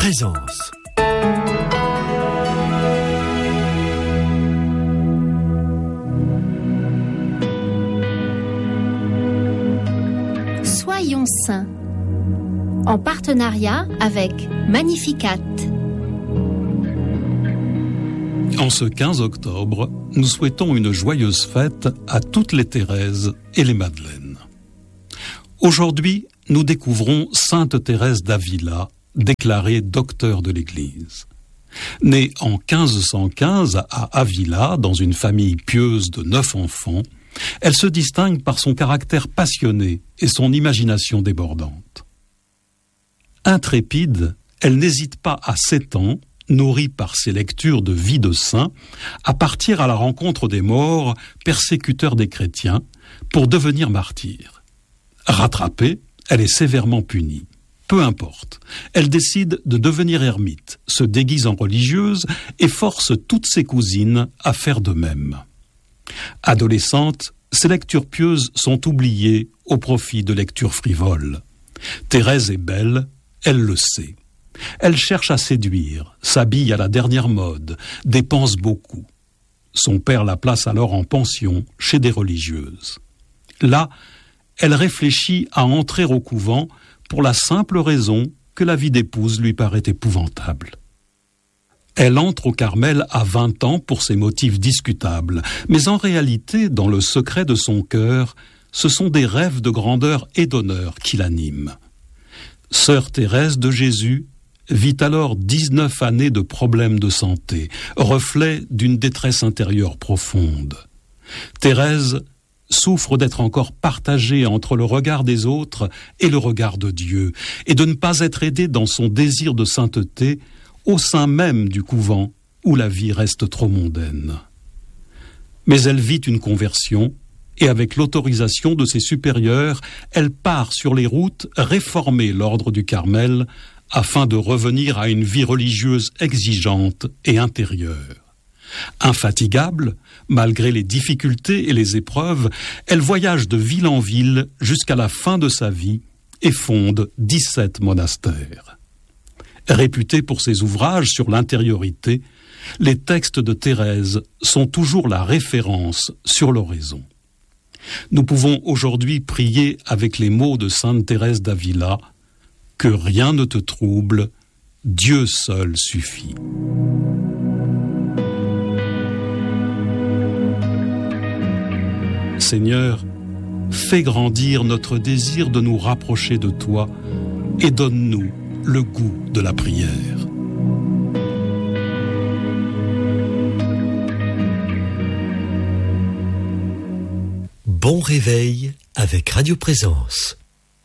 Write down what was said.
Présence. Soyons saints, en partenariat avec Magnificat. En ce 15 octobre, nous souhaitons une joyeuse fête à toutes les Thérèses et les Madeleines. Aujourd'hui, nous découvrons Sainte Thérèse d'Avila, déclarée docteur de l'Église. Née en 1515 à Avila, dans une famille pieuse de 9 enfants, elle se distingue par son caractère passionné et son imagination débordante. Intrépide, elle n'hésite pas à 7 ans, nourrie par ses lectures de vie de saint, à partir à la rencontre des morts, persécuteurs des chrétiens, pour devenir martyr. Rattrapée, elle est sévèrement punie. Peu importe, elle décide de devenir ermite, se déguise en religieuse et force toutes ses cousines à faire de même. Adolescente, ses lectures pieuses sont oubliées au profit de lectures frivoles. Thérèse est belle, elle le sait. Elle cherche à séduire, s'habille à la dernière mode, dépense beaucoup. Son père la place alors en pension chez des religieuses. Là, elle réfléchit à entrer au couvent pour la simple raison que la vie d'épouse lui paraît épouvantable. Elle entre au Carmel à 20 ans pour ses motifs discutables, mais en réalité, dans le secret de son cœur, ce sont des rêves de grandeur et d'honneur qui l'animent. Sœur Thérèse de Jésus vit alors 19 années de problèmes de santé, reflet d'une détresse intérieure profonde. Thérèse souffre d'être encore partagée entre le regard des autres et le regard de Dieu, et de ne pas être aidée dans son désir de sainteté au sein même du couvent où la vie reste trop mondaine. Mais elle vit une conversion, et avec l'autorisation de ses supérieurs, elle part sur les routes réformer l'ordre du Carmel afin de revenir à une vie religieuse exigeante et intérieure. Infatigable, malgré les difficultés et les épreuves, elle voyage de ville en ville jusqu'à la fin de sa vie et fonde 17 monastères. Réputée pour ses ouvrages sur l'intériorité, les textes de Thérèse sont toujours la référence sur l'oraison. Nous pouvons aujourd'hui prier avec les mots de Sainte Thérèse d'Avila « Que rien ne te trouble, Dieu seul suffit ». Seigneur, fais grandir notre désir de nous rapprocher de toi et donne-nous le goût de la prière. Bon réveil avec Radio Présence.